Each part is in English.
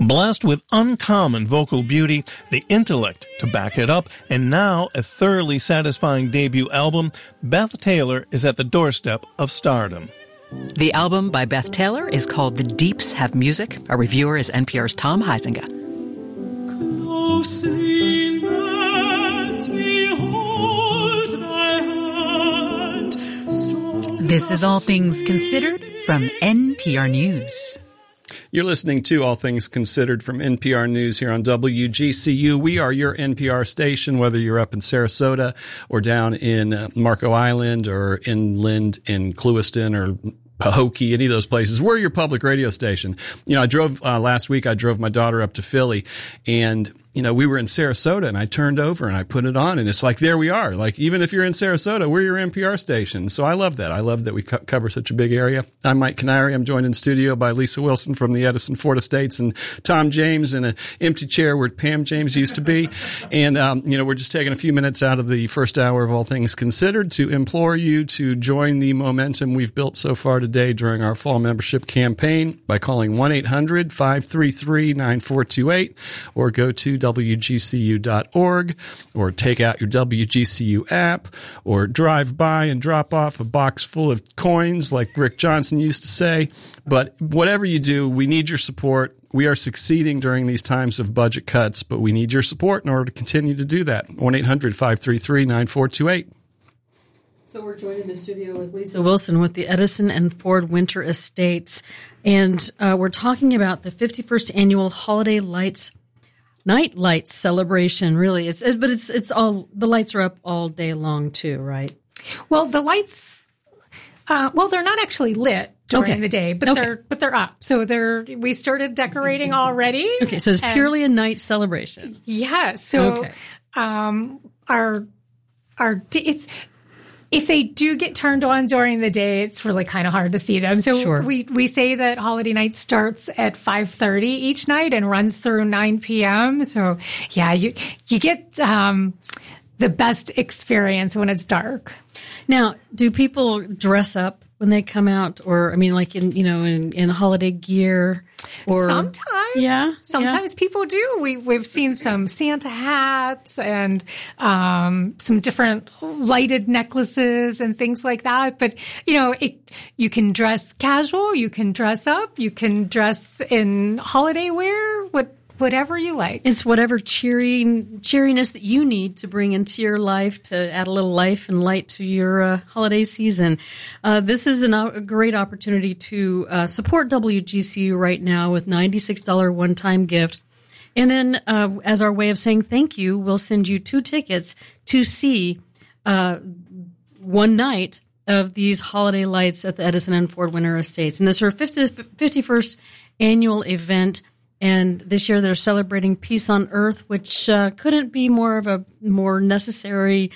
Blessed with uncommon vocal beauty, the intellect to back it up, and now a thoroughly satisfying debut album, Beth Taylor is at the doorstep of stardom. The album by Beth Taylor is called The Deeps Have Music. Our reviewer is NPR's Tom Huizinga. Closely let me hold thy hand. This is All Things Considered from NPR News. You're listening to All Things Considered from NPR News here on WGCU. We are your NPR station, whether you're up in Sarasota or down in Marco Island or inland in Clewiston or Pahokee, any of those places. We're your public radio station. I drove last week. I drove my daughter up to Philly, and we were in Sarasota, and I turned over and I put it on, and it's like, there we are. Like, even if you're in Sarasota, we're your NPR station. So I love that. I love that we cover such a big area. I'm Mike Canary. I'm joined in studio by Lisa Wilson from the Edison Ford Estates and Tom James in an empty chair where Pam James used to be. And, we're just taking a few minutes out of the first hour of All Things Considered to implore you to join the momentum we've built so far today during our fall membership campaign by calling 1-800-533-9428 or go to WGCU.org, or take out your WGCU app, or drive by and drop off a box full of coins like Rick Johnson used to say. But whatever you do, we need your support. We are succeeding during these times of budget cuts, but we need your support in order to continue to do that. 1-800-533-9428. So we're joined in the studio with Lisa Wilson with the Edison and Ford Winter Estates, and we're talking about the 51st annual Holiday Night Lights celebration. Really, it's all, the lights are up all day long too, right? Well, the lights, they're not actually lit during the day, but they're up. So we started decorating already. Okay, so it's purely a night celebration. Yeah. So, if they do get turned on during the day, it's really kind of hard to see them. So we say that Holiday Night starts at 5:30 each night and runs through 9 p.m. So yeah, you get the best experience when it's dark. Now, do people dress up when they come out, or like in holiday gear? Or sometimes people do. We've seen some Santa hats and some different lighted necklaces and things like that. But you can dress casual, you can dress up, you can dress in holiday wear, whatever you like. It's whatever cheeriness that you need to bring into your life to add a little life and light to your holiday season. This is a great opportunity to support WGCU right now with $96 one-time gift. And then as our way of saying thank you, we'll send you 2 tickets to see one night of these holiday lights at the Edison and Ford Winter Estates. And this is our 51st annual event. And this year they're celebrating peace on earth, which couldn't be more of a more necessary,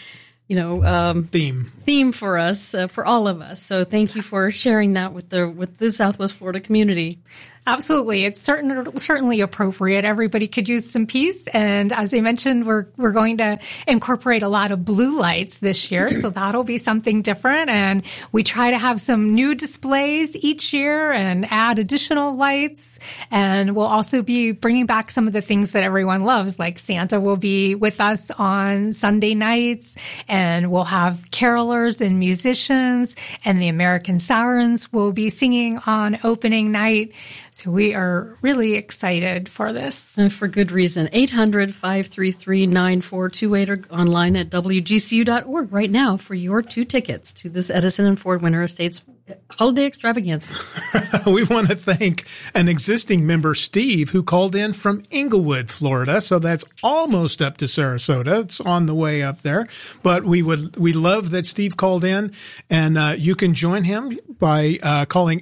theme for us, for all of us. So thank you for sharing that with the Southwest Florida community. Absolutely. It's certainly appropriate. Everybody could use some peace. And as I mentioned, we're going to incorporate a lot of blue lights this year. So that'll be something different. And we try to have some new displays each year and add additional lights. And we'll also be bringing back some of the things that everyone loves, like Santa will be with us on Sunday nights, and we'll have carolers and musicians, and the American Sirens will be singing on opening night. So we are really excited for this. And for good reason. 800-533-9428 or online at WGCU.org right now for your 2 tickets to this Edison and Ford Winter Estates holiday extravaganza. We want to thank an existing member, Steve, who called in from Inglewood, Florida. So that's almost up to Sarasota. It's on the way up there. But we love that Steve called in, and you can join him by calling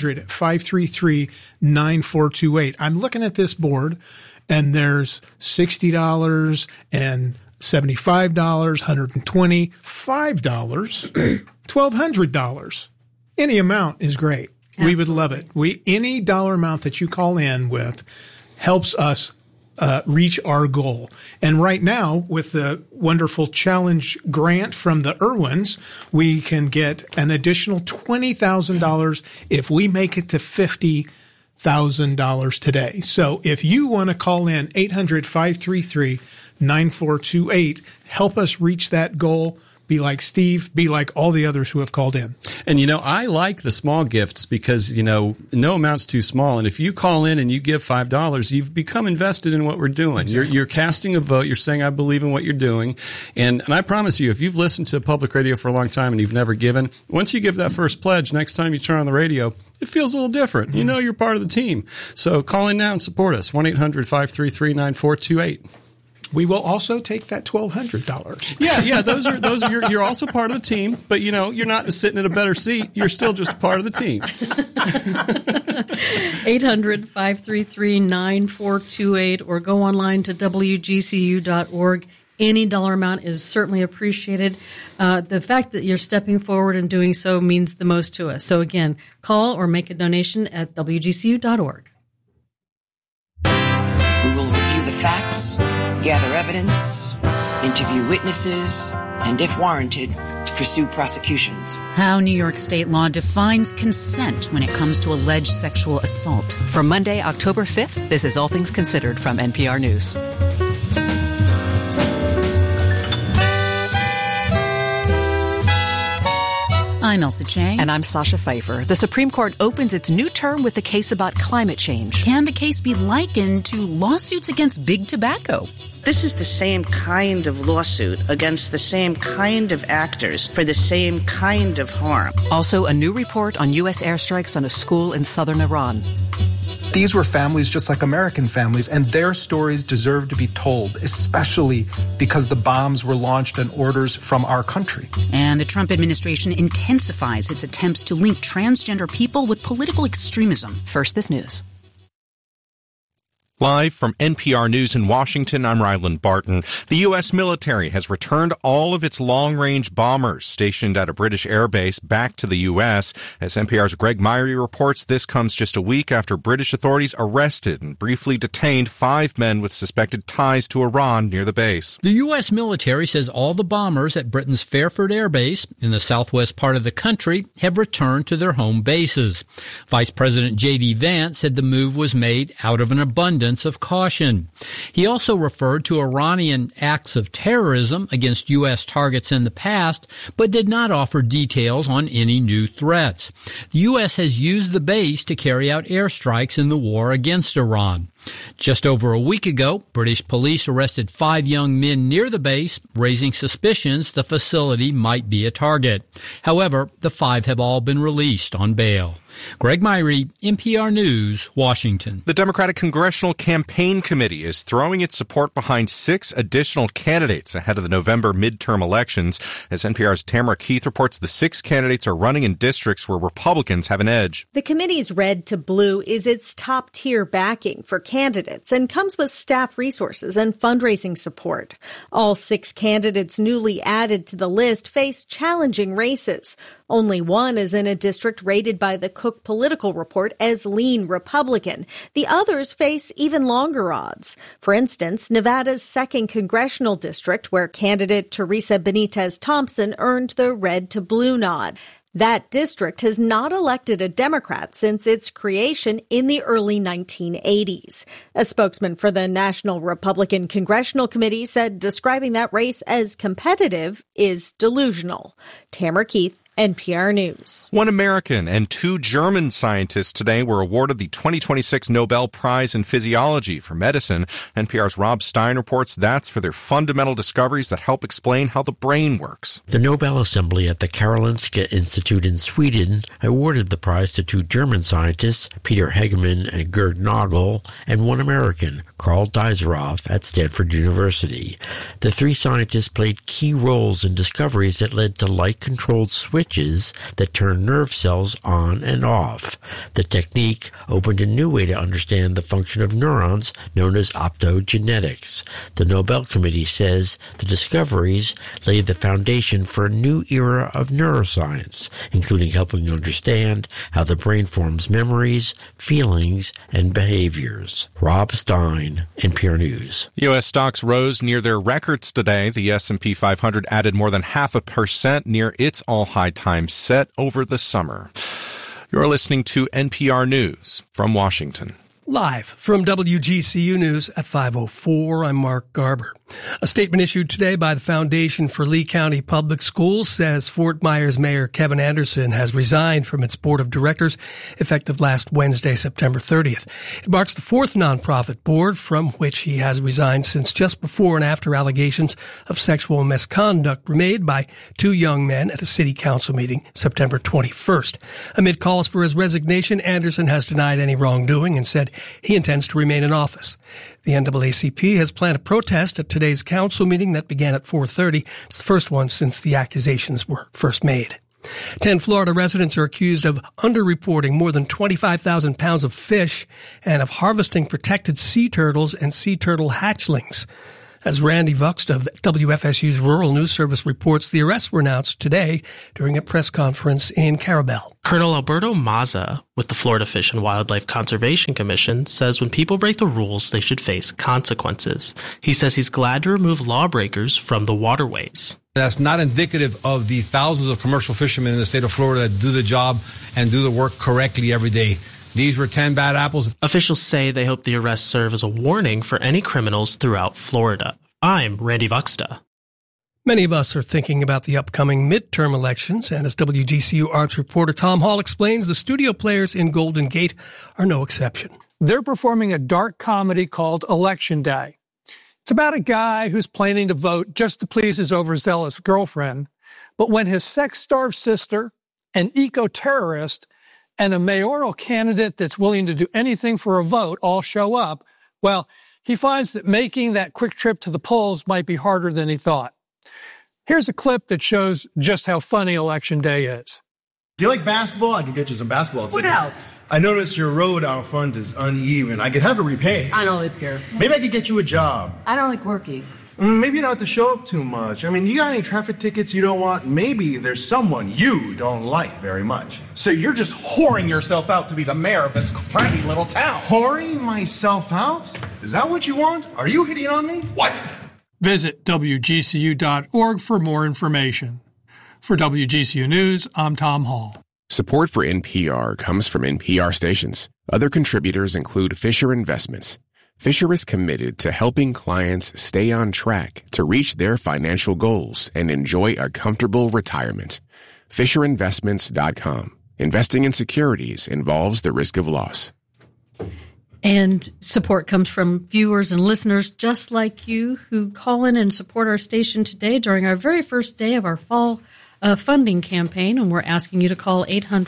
800-533-9428. I'm looking at this board, and there's $60 and $75, $120, $5, $1,200. Any amount is great. Absolutely. We would love it. Any dollar amount that you call in with helps us reach our goal. And right now, with the wonderful challenge grant from the Irwins, we can get an additional $20,000 if we make it to 50 $1,000 today. So if you want to call in 800-533-9428, help us reach that goal. Be like Steve, be like all the others who have called in. And, I like the small gifts because, no amount's too small. And if you call in and you give $5, you've become invested in what we're doing. Exactly. You're casting a vote. You're saying, I believe in what you're doing. And I promise you, if you've listened to public radio for a long time and you've never given, once you give that first pledge, next time you turn on the radio, it feels a little different. Mm-hmm. You're part of the team. So call in now and support us. 1-800-533-9428. We will also take that $1,200. Yeah. Those are you're also part of the team, but you're not sitting in a better seat. You're still just part of the team. 800-533-9428 or go online to WGCU.org. Any dollar amount is certainly appreciated. The fact that you're stepping forward and doing so means the most to us. So again, call or make a donation at WGCU.org. We will review the facts, gather evidence, interview witnesses, and if warranted, pursue prosecutions. How New York state law defines consent when it comes to alleged sexual assault. For Monday, October 5th, this is All Things Considered from NPR News. I'm Elsa Chang. And I'm Sasha Pfeiffer. The Supreme Court opens its new term with a case about climate change. Can the case be likened to lawsuits against big tobacco? This is the same kind of lawsuit against the same kind of actors for the same kind of harm. Also, a new report on U.S. airstrikes on a school in southern Iran. These were families just like American families, and their stories deserve to be told, especially because the bombs were launched on orders from our country. And the Trump administration intensifies its attempts to link transgender people with political extremism. First, this news. Live from NPR News in Washington, I'm Ryland Barton. The U.S. military has returned all of its long-range bombers stationed at a British airbase back to the U.S. As NPR's Greg Myrie reports, this comes just a week after British authorities arrested and briefly detained 5 men with suspected ties to Iran near the base. The U.S. military says all the bombers at Britain's Fairford Air Base in the southwest part of the country have returned to their home bases. Vice President J.D. Vance said the move was made out of an abundance of caution. He also referred to Iranian acts of terrorism against U.S. targets in the past, but did not offer details on any new threats. The U.S. has used the base to carry out airstrikes in the war against Iran. Just over a week ago, British police arrested 5 young men near the base, raising suspicions the facility might be a target. However, the 5 have all been released on bail. Greg Myrie, NPR News, Washington. The Democratic Congressional Campaign Committee is throwing its support behind 6 additional candidates ahead of the November midterm elections. As NPR's Tamara Keith reports, the 6 candidates are running in districts where Republicans have an edge. The committee's Red to Blue is its top-tier backing for candidates and comes with staff resources and fundraising support. All 6 candidates newly added to the list face challenging races. Only one is in a district rated by the Cook Political Report as lean Republican. The others face even longer odds. For instance, Nevada's 2nd congressional district, where candidate Teresa Benitez Thompson earned the Red to Blue nod. That district has not elected a Democrat since its creation in the early 1980s. A spokesman for the National Republican Congressional Committee said describing that race as competitive is delusional. Tamara Keith, NPR News. 1 American and 2 German scientists today were awarded the 2026 Nobel Prize in Physiology for Medicine. NPR's Rob Stein reports that's for their fundamental discoveries that help explain how the brain works. The Nobel Assembly at the Karolinska Institute in Sweden awarded the prize to 2 German scientists, Peter Hegemann and Gerd Nagel, and 1 American, Karl Deiseroff, at Stanford University. The 3 scientists played key roles in discoveries that led to light-controlled switches that turn nerve cells on and off. The technique opened a new way to understand the function of neurons, known as optogenetics. The Nobel Committee says the discoveries laid the foundation for a new era of neuroscience, including helping understand how the brain forms memories, feelings, and behaviors. Rob Stein, NPR News. U.S. stocks rose near their records today. The S&P 500 added more than 0.5% near its all-time set over the summer. You're listening to NPR News from Washington. Live from WGCU News at 5:04, I'm Mark Garber. A statement issued today by the Foundation for Lee County Public Schools says Fort Myers Mayor Kevin Anderson has resigned from its board of directors effective last Wednesday, September 30th. It marks the fourth nonprofit board from which he has resigned since just before and after allegations of sexual misconduct were made by two young men at a city council meeting September 21st. Amid calls for his resignation, Anderson has denied any wrongdoing and said he intends to remain in office. The NAACP has planned a protest at today's council meeting that began at 4:30. It's the first one since the accusations were first made. 10 Florida residents are accused of underreporting more than 25,000 pounds of fish and of harvesting protected sea turtles and sea turtle hatchlings. As Randy Vuxt of WFSU's Rural News Service reports, the arrests were announced today during a press conference in Carabel. Colonel Alberto Maza with the Florida Fish and Wildlife Conservation Commission says when people break the rules, they should face consequences. He says he's glad to remove lawbreakers from the waterways. That's not indicative of the thousands of commercial fishermen in the state of Florida that do the job and do the work correctly every day. These were 10 bad apples. Officials say they hope the arrests serve as a warning for any criminals throughout Florida. I'm Randy Vuxta. Many of us are thinking about the upcoming midterm elections, and as WGCU arts reporter Tom Hall explains, the studio players in Golden Gate are no exception. They're performing a dark comedy called Election Day. It's about a guy who's planning to vote just to please his overzealous girlfriend, but when his sex-starved sister, an eco-terrorist, and a mayoral candidate that's willing to do anything for a vote all show up, well, he finds that making that quick trip to the polls might be harder than he thought. Here's a clip that shows just how funny Election Day is. Do you like basketball? I can get you some basketball tickets. What else? I noticed your road out front is uneven. I could have it repaid. I don't live here. Maybe I could get you a job. I don't like working. Maybe you don't have to show up too much. I mean, you got any traffic tickets you don't want? Maybe there's someone you don't like very much. So you're just whoring yourself out to be the mayor of this crappy little town. Whoring myself out? Is that what you want? Are you hitting on me? What? Visit WGCU.org for more information. For WGCU News, I'm Tom Hall. Support for NPR comes from NPR stations. Other contributors include Fisher Investments. Fisher is committed to helping clients stay on track to reach their financial goals and enjoy a comfortable retirement. FisherInvestments.com. Investing in securities involves the risk of loss. And support comes from viewers and listeners just like you who call in and support our station today during our very first day of our fall funding campaign. And we're asking you to call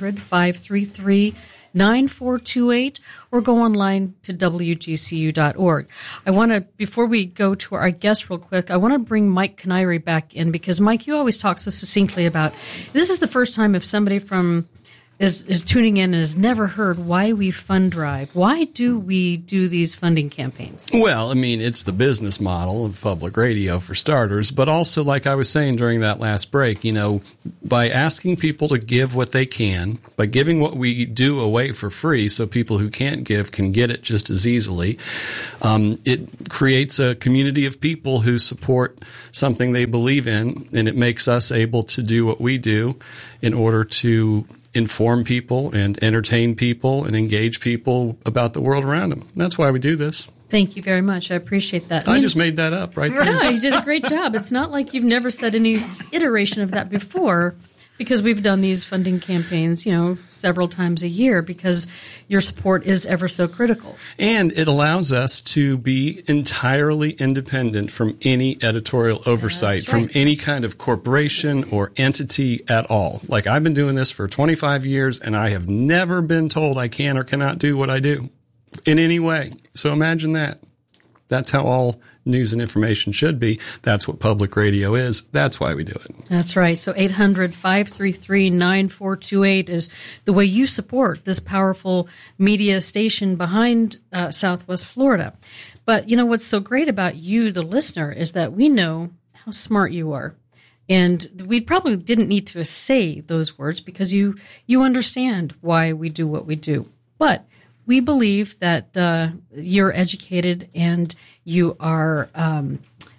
800-533-9428 or go online to WGCU.org. I want to, before we go to our guest real quick, I want to bring Mike Canary back in because, Mike, you always talk so succinctly about this is the first time if somebody from is tuning in and has never heard why we fund drive. Why do we do these funding campaigns? Well, I mean, it's the business model of public radio for starters, but also, like I was saying during that last break, you know, by asking people to give what they can, by giving what we do away for free so people who can't give can get it just as easily, it creates a community of people who support something they believe in, and it makes us able to do what we do in order to inform people and entertain people and engage people about the world around them. That's why we do this. Thank you very much. I appreciate that. I just made that up right there. No, you did a great job. It's not like you've never said any iteration of that before because we've done these funding campaigns, you know, several times a year because your support is ever so critical. And it allows us to be entirely independent from any editorial oversight, from any kind of corporation or entity at all. Like, I've been doing this for 25 years, and I have never been told I can or cannot do what I do in any way. So imagine that. That's how all news and information should be. That's what public radio is. That's why we do it. That's right. So 800-533-9428 is the way you support this powerful media station behind Southwest Florida. But, you know, what's so great about you, the listener, is that we know how smart you are. And we probably didn't need to say those words because you understand why we do what we do. But we believe that you're educated and you are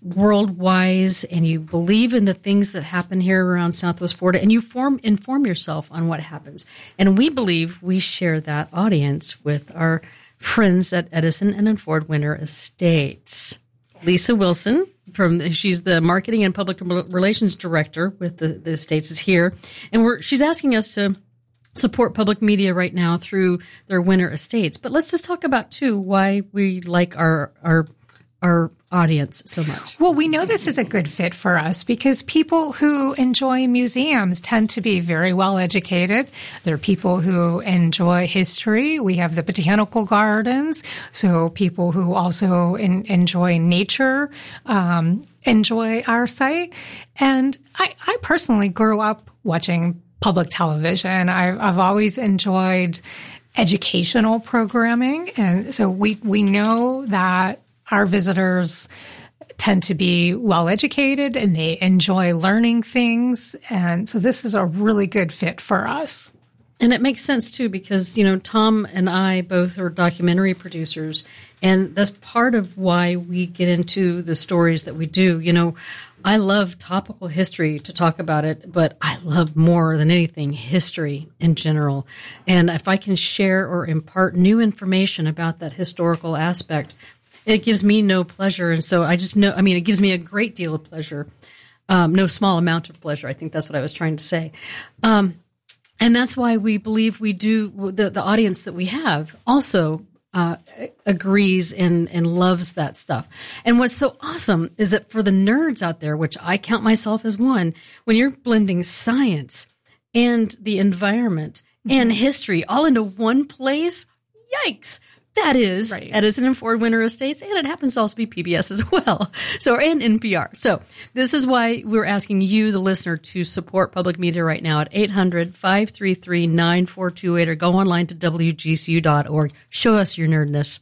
world-wise and you believe in the things that happen here around Southwest Florida, and you inform yourself on what happens. And we believe we share that audience with our friends at Edison and Ford Winter Estates. Lisa Wilson, she's the Marketing and Public Relations Director with the Estates, is here. And she's asking us to support public media right now through their Winter Estates. But let's just talk about, too, why we like our audience so much. Well, we know this is a good fit for us because people who enjoy museums tend to be very well educated. There are people who enjoy history. We have the botanical gardens, so people who also enjoy nature enjoy our site. And I personally grew up watching public television. I've always enjoyed educational programming, and so we know that our visitors tend to be well educated and they enjoy learning things. And so this is a really good fit for us. And it makes sense, too, because, Tom and I both are documentary producers, and that's part of why we get into the stories that we do. I love topical history to talk about it, but I love more than anything history in general. And if I can share or impart new information about that historical aspect, it gives me no pleasure. And so I just know, it gives me a great deal of pleasure, no small amount of pleasure. I think that's what I was trying to say. And that's why we believe we do, the audience that we have also agrees and loves that stuff. And what's so awesome is that for the nerds out there, which I count myself as one, when you're blending science and the environment and history all into one place, yikes. That is right. Edison and Ford Winter Estates, and it happens to also be PBS as well, and NPR. So this is why we're asking you, the listener, to support public media right now at 800-533-9428 or go online to WGCU.org. Show us your nerdness.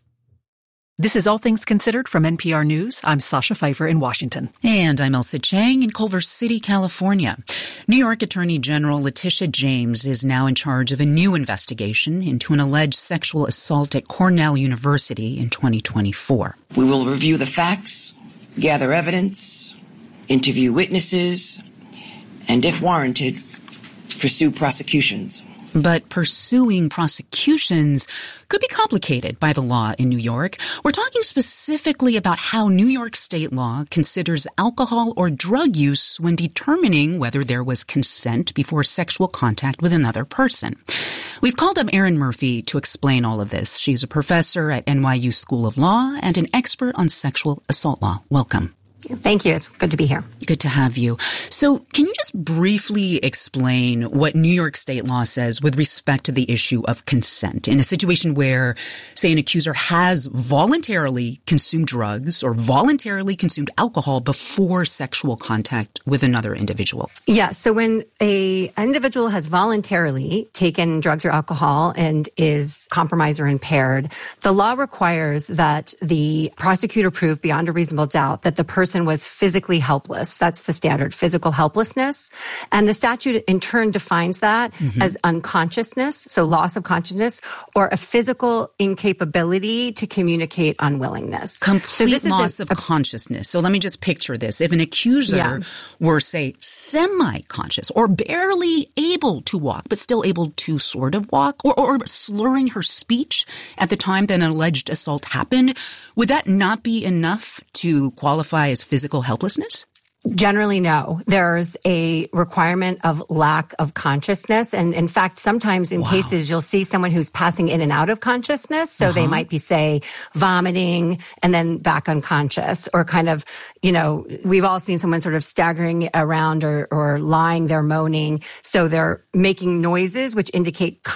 This is All Things Considered from NPR News. I'm Sasha Pfeiffer in Washington. And I'm Elsa Chang in Culver City, California. New York Attorney General Letitia James is now in charge of a new investigation into an alleged sexual assault at Cornell University in 2024. We will review the facts, gather evidence, interview witnesses, and if warranted, pursue prosecutions. But pursuing prosecutions could be complicated by the law in New York. We're talking specifically about how New York state law considers alcohol or drug use when determining whether there was consent before sexual contact with another person. We've called up Erin Murphy to explain all of this. She's a professor at NYU School of Law and an expert on sexual assault law. Welcome. Thank you. It's good to be here. Good to have you. So can you just briefly explain what New York state law says with respect to the issue of consent in a situation where, say, an accuser has voluntarily consumed drugs or voluntarily consumed alcohol before sexual contact with another individual? Yeah. So when an individual has voluntarily taken drugs or alcohol and is compromised or impaired, the law requires that the prosecutor prove beyond a reasonable doubt that the person was physically helpless. That's the standard, physical helplessness. And the statute in turn defines that as unconsciousness, so loss of consciousness, or a physical incapability to communicate unwillingness. Complete loss of consciousness. So let me just picture this. If an accuser were, say, semi-conscious or barely able to walk, but still able to sort of walk, or slurring her speech at the time that an alleged assault happened, would that not be enough to qualify as physical helplessness? Generally, no. There's a requirement of lack of consciousness. And in fact, sometimes in cases, you'll see someone who's passing in and out of consciousness. So they might be, say, vomiting and then back unconscious, or kind of, we've all seen someone sort of staggering around or lying there moaning. So they're making noises which indicate